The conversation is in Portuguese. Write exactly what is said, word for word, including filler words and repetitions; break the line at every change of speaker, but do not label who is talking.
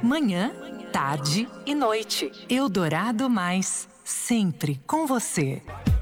Manhã, tarde e noite. Eldorado Mais, sempre com você.